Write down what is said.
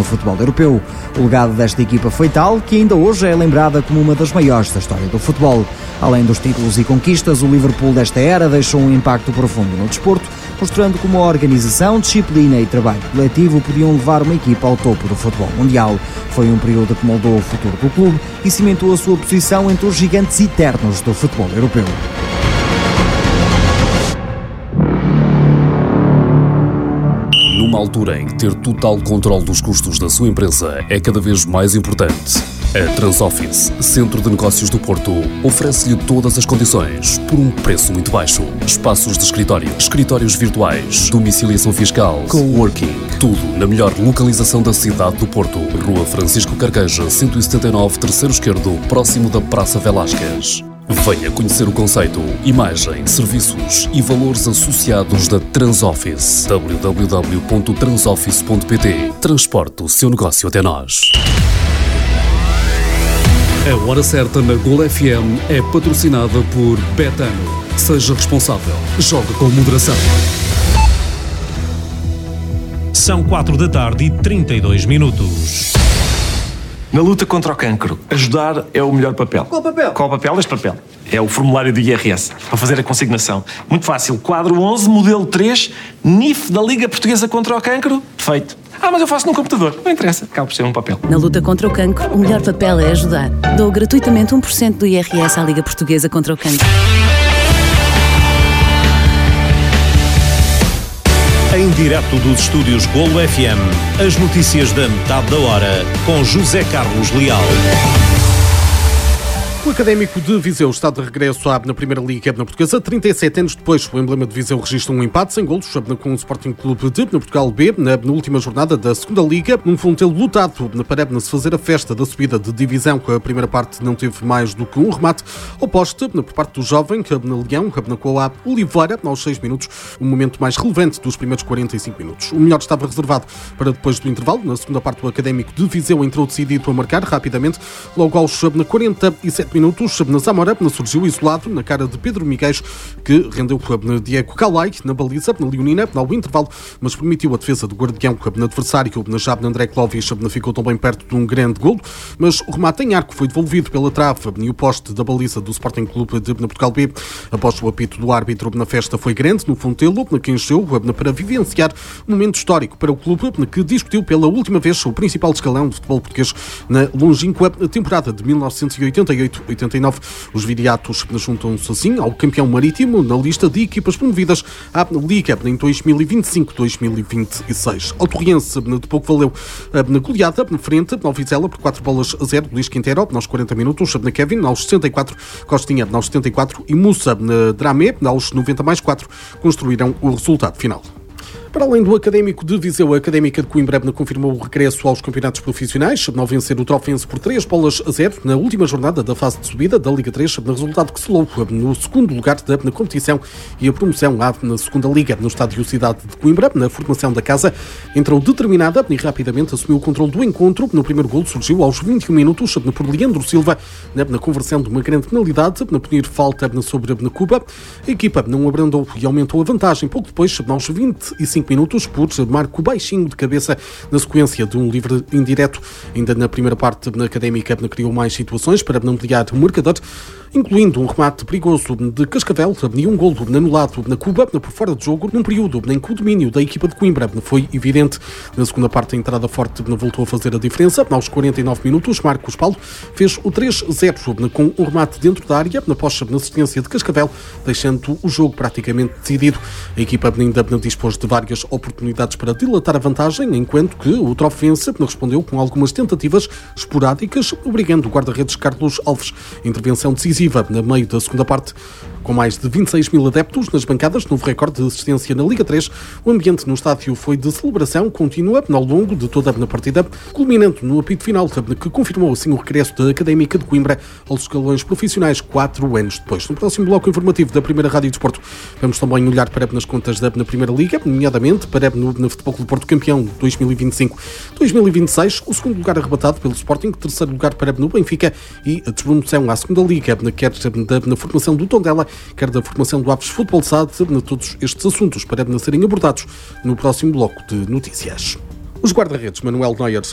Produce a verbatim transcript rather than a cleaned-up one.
no futebol europeu. O legado desta equipa foi tal que ainda hoje é lembrada como uma das maiores da história do futebol. Além dos títulos e conquistas, o Liverpool desta era deixou um impacto profundo no desporto, mostrando como a organização, disciplina e trabalho coletivo podiam levar uma equipa ao topo do futebol mundial. Foi um período que moldou o futuro do clube e cimentou a sua posição entre os gigantes eternos do futebol europeu. Numa altura em que ter total controle dos custos da sua empresa é cada vez mais importante, a Transoffice, Centro de Negócios do Porto, oferece-lhe todas as condições por um preço muito baixo. Espaços de escritório, escritórios virtuais, domiciliação fiscal, coworking, tudo na melhor localização da cidade do Porto. Rua Francisco Carqueja, cento e setenta e nove, terceiro esquerdo, próximo da Praça Velásquez. Venha conhecer o conceito, imagem, serviços e valores associados da Transoffice. w w w ponto transoffice ponto p t. Transporte o seu negócio até nós. A Hora Certa na Gol F M é patrocinada por Betano. Seja responsável. Jogue com moderação. São quatro da tarde e trinta e dois minutos. Na luta contra o cancro, ajudar é o melhor papel. Qual papel? Qual papel? Este papel. É o formulário do I R S, para fazer a consignação. Muito fácil. Quadro onze, modelo três, N I F da Liga Portuguesa contra o Cancro. Feito. Ah, mas eu faço num computador. Não interessa. Acaba por ser um papel. Na luta contra o cancro, o melhor papel é ajudar. Dou gratuitamente um por cento do I R S à Liga Portuguesa contra o Cancro. Em direto dos estúdios Golo F M, as notícias da metade da hora, com José Carlos Leal. O Académico de Viseu está de regresso à, na Primeira Liga na Portuguesa. trinta e sete anos depois, o emblema de Viseu registra um empate sem golos com o Sporting Clube de na Portugal B, na, na última jornada da Segunda Liga, num Fontelo lutado para se fazer a festa da subida de divisão. A primeira parte não teve mais do que um remate ao poste por parte do jovem, na Leão, na Coab Oliveira, aos seis minutos, o momento mais relevante dos primeiros quarenta e cinco minutos. O melhor estava reservado para depois do intervalo. Na segunda parte, o Académico de Viseu entrou decidido a marcar rapidamente, logo aos quarenta e sete minutos, na Zamora, surgiu isolado na cara de Pedro Miguel, que rendeu na Diego Calai, na baliza, na Leonina, ao intervalo, mas permitiu a defesa do guardião na adversário, na Jab, André Clóvis, ficou também perto de um grande golo, mas o remate em arco foi devolvido pela trave e o poste da baliza do Sporting Clube de na Portugal B. Após o apito do árbitro, na festa foi grande, no Fontelo, que encheu para vivenciar um momento histórico para o clube, que discutiu pela última vez o principal escalão de futebol português na longínqua temporada de mil novecentos e oitenta e oito oitenta e nove. Os viriatos juntam-se assim ao campeão marítimo na lista de equipas promovidas à Liga em dois mil e vinte e cinco dois mil e vinte e seis. Ao Torriense, de pouco valeu na goleada, na frente, ao Vizela, por quatro bolas a zero. Luís Quintero, aos quarenta minutos, na Kevin, aos sessenta e quatro, Costinha, aos setenta e quatro e Mussa, na Dramé, aos noventa mais quatro, construíram o resultado final. Para além do Académico de Viseu, a Académica de Coimbra confirmou o regresso aos campeonatos profissionais, ao vencer o Trofense por três bolas a zero na última jornada da fase de subida da Liga três, no resultado que selou no segundo lugar da na competição e a promoção à na segunda Liga. No estádio Cidade de Coimbra, na formação da casa, entrou determinada e rapidamente assumiu o controle do encontro. No primeiro golo surgiu aos vinte e um minutos por Leandro Silva, na conversão de uma grande penalidade, na punir falta sobre na Cuba. A equipa não abrandou e aumentou a vantagem pouco depois, aos vinte e cinco minutos, por Marco Baixinho de cabeça, na sequência de um livre indireto. Ainda na primeira parte, na Académica criou mais situações para ampliar o marcador, incluindo um remate perigoso de Cascavel e um golo anulado na Cuba, por fora de jogo, num período em que o domínio da equipa de Coimbra foi evidente. Na segunda parte, a entrada forte voltou a fazer a diferença. Aos quarenta e nove minutos, Marcos Paulo fez o três a zero com um remate dentro da área, na posta na assistência de Cascavel, deixando o jogo praticamente decidido. A equipa ainda dispôs de várias oportunidades para dilatar a vantagem, enquanto que o Trofense respondeu com algumas tentativas esporádicas, obrigando o guarda-redes Carlos Alves a intervenção decisiva na meio da segunda parte. Com mais de vinte e seis mil adeptos nas bancadas, novo recorde de assistência na Liga três, o ambiente no estádio foi de celebração contínua ao longo de toda a partida, culminando no apito final, que confirmou assim o regresso da Académica de Coimbra aos escalões profissionais quatro anos depois. No próximo bloco informativo da Primeira Rádio de Desporto, vamos também olhar para nas contas da na Primeira Liga, nomeadamente para no, no Futebol Clube Porto campeão dois mil e vinte e cinco dois mil e vinte e seis, o segundo lugar arrebatado pelo Sporting, terceiro lugar para no Benfica e a despromoção à segunda Liga, quer na, na formação do Tondela, quer da formação do Aves Futebol S A D, todos estes assuntos para serem abordados no próximo bloco de notícias. Os guarda-redes Manuel Neuer